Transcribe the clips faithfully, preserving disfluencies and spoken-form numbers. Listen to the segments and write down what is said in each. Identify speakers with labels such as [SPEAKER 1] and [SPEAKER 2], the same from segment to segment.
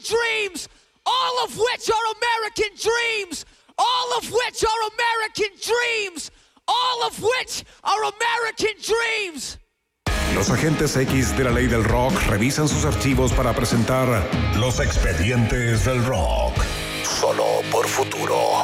[SPEAKER 1] dreams, all of which are American dreams, all of which are American dreams, all of which are American dreams.
[SPEAKER 2] Los agentes X de la ley del rock revisan sus archivos para presentar Los Expedientes del Rock. Solo por Futuro.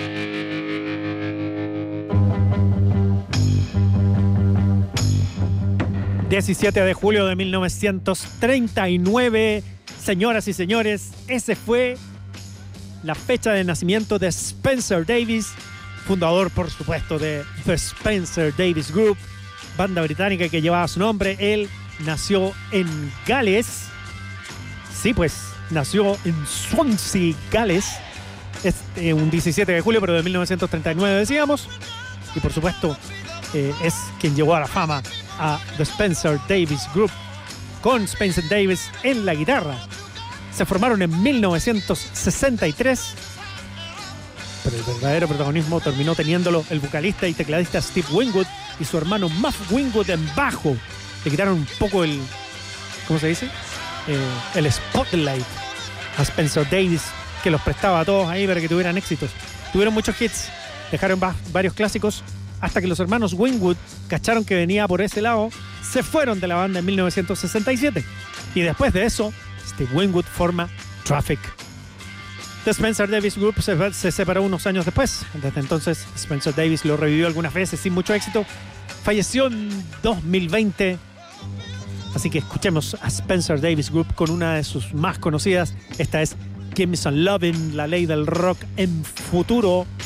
[SPEAKER 3] diecisiete de julio de mil novecientos treinta y nueve. Señoras y señores, ese fue la fecha de nacimiento de Spencer Davis, fundador, por supuesto, de The Spencer Davis Group, banda británica que llevaba su nombre. Él nació en Gales. Sí, pues, nació en Swansea, Gales. Es eh, un diecisiete de julio, pero de mil novecientos treinta y nueve, decíamos. Y, por supuesto, eh, es quien llevó a la fama a The Spencer Davis Group, con Spencer Davis en la guitarra. Se formaron en mil novecientos sesenta y tres, pero el verdadero protagonismo terminó teniéndolo el vocalista y tecladista Steve Winwood y su hermano Muff Winwood en bajo. Le quitaron un poco el, ¿cómo se dice? Eh, el spotlight a Spencer Davis, que los prestaba a todos ahí para que tuvieran éxitos. Tuvieron muchos hits, dejaron va- varios clásicos, hasta que los hermanos Winwood cacharon que venía por ese lado, se fueron de la banda en mil novecientos sesenta y siete. Y después de eso, Steve Winwood forma Traffic. The Spencer Davis Group se, se separó unos años después. Desde entonces, Spencer Davis lo revivió algunas veces sin mucho éxito. Falleció en dos mil veinte. Así que escuchemos a Spencer Davis Group con una de sus más conocidas. Esta es Give Me Some Lovin', la ley del rock en Futuro.